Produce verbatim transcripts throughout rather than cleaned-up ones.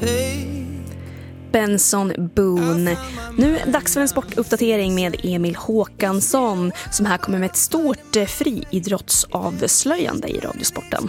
Benson Boone. Nu är det dags för en sportuppdatering med Emil Håkansson som här kommer med ett stort friidrottsavslöjande i Radiosporten.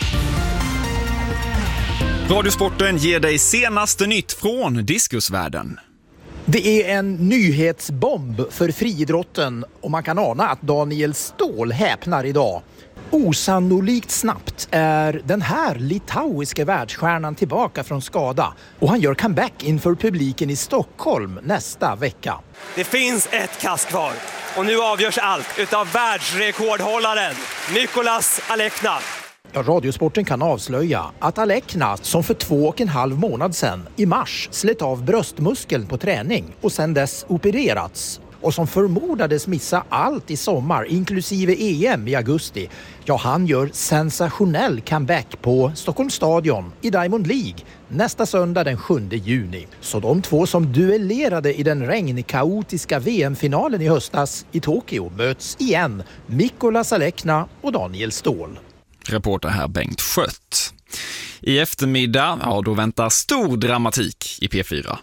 Radiosporten ger dig senaste nytt från diskusvärlden. Det är en nyhetsbomb för friidrotten och man kan ana att Daniel Ståhl häpnar idag. Osannolikt snabbt är den här litauiska världsstjärnan tillbaka från skada och han gör comeback inför publiken i Stockholm nästa vecka. Det finns ett kast kvar och nu avgörs allt utav världsrekordhållaren Mykolas Alekna. Ja, Radiosporten kan avslöja att Alekna, som för två och en halv månad sedan i mars slet av bröstmuskeln på träning och sedan dess opererats och som förmodades missa allt i sommar inklusive E M i augusti, ja han gör sensationell comeback på Stockholms stadion i Diamond League nästa söndag den sjunde juni. Så de två som duellerade i den regnkaotiska V M-finalen i höstas i Tokyo möts igen, Mykolas Alekna och Daniel Ståhl. Reporter här Bengt Skött. I eftermiddag, ja då väntar stor dramatik i P fyra.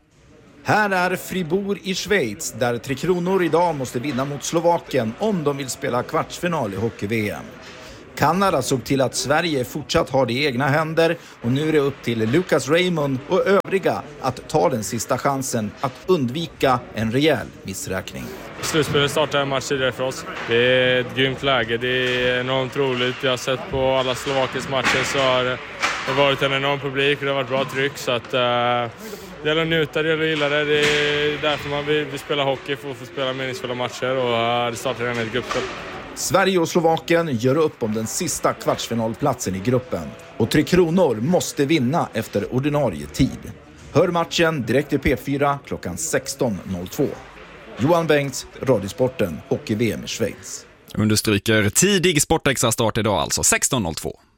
Här är Fribourg i Schweiz där Tre Kronor idag måste vinna mot Slovakien om de vill spela kvartsfinal i hockey-V M. Kanada såg till att Sverige fortsatt har det i egna händer och nu är det upp till Lucas Raymond och övriga att ta den sista chansen att undvika en rejäl missräkning. Slutspelet startar en match tidigare för oss. Det är ett grymt läge, det är enormt roligt. Jag har sett på alla Slovakiens matcher så har det varit en enorm publik och det har varit bra tryck så att... Uh... Det gäller att njuta, det gäller att gilla det. Det är därför man vill, vill spela hockey, för att få spela meningsfulla matcher och det startar redan ett gruppspel. Sverige och Slovakien gör upp om den sista kvartsfinalplatsen i gruppen. Och Tre Kronor måste vinna efter ordinarie tid. Hör matchen direkt i P fyra klockan sexton noll två. Johan Bengts, Radiosporten, Hockey-V M i Schweiz. Understryker tidig Sportextra start idag alltså sexton noll två.